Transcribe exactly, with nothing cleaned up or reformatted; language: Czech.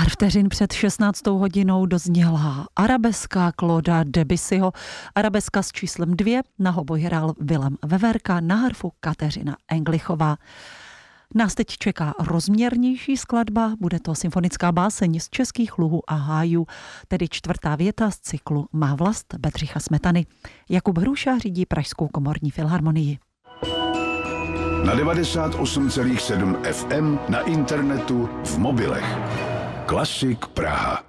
Pár vteřin před šestnáctou hodinou dozněla arabeska Clauda Debussyho. Arabeska s číslem dvě, na hoboj hrál Vilém Veverka, na harfu Kateřina Englichová. Nás teď čeká rozměrnější skladba, bude to symfonická báseň z Českých luhů a hájů, tedy čtvrtá věta z cyklu Má vlast Bedřicha Smetany. Jakub Hruša řídí Pražskou komorní filharmonii. Na devadesát osm celá sedm ef em, na internetu, v mobilech. Klasik Praha.